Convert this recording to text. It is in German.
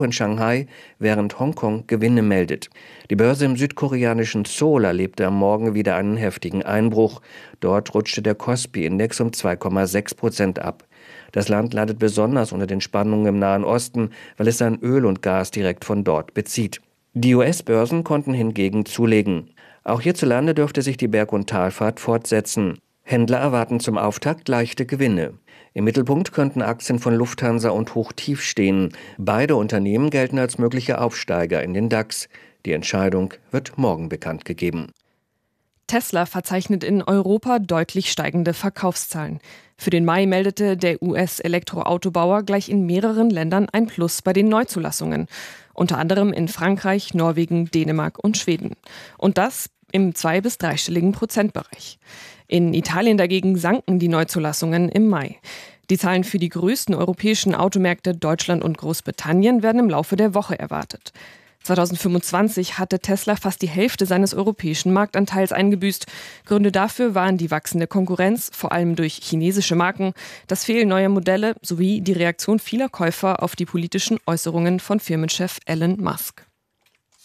in Shanghai, während Hongkong Gewinne meldet. Die Börse im südkoreanischen Seoul erlebte am Morgen wieder einen heftigen Einbruch. Dort rutschte der Kospi-Index um 2,6% ab. Das Land leidet besonders unter den Spannungen im Nahen Osten, weil es sein Öl und Gas direkt von dort bezieht. Die US-Börsen konnten hingegen zulegen. Auch hierzulande dürfte sich die Berg- und Talfahrt fortsetzen. Händler erwarten zum Auftakt leichte Gewinne. Im Mittelpunkt könnten Aktien von Lufthansa und Hochtief stehen. Beide Unternehmen gelten als mögliche Aufsteiger in den DAX. Die Entscheidung wird morgen bekannt gegeben. Tesla verzeichnet in Europa deutlich steigende Verkaufszahlen. Für den Mai meldete der US-Elektroautobauer gleich in mehreren Ländern ein Plus bei den Neuzulassungen. Unter anderem in Frankreich, Norwegen, Dänemark und Schweden. Und das im 2- bis 3-stelligen Prozentbereich. In Italien dagegen sanken die Neuzulassungen im Mai. Die Zahlen für die größten europäischen Automärkte Deutschland und Großbritannien werden im Laufe der Woche erwartet. 2025 hatte Tesla fast die Hälfte seines europäischen Marktanteils eingebüßt. Gründe dafür waren die wachsende Konkurrenz, vor allem durch chinesische Marken, das Fehlen neuer Modelle sowie die Reaktion vieler Käufer auf die politischen Äußerungen von Firmenchef Elon Musk.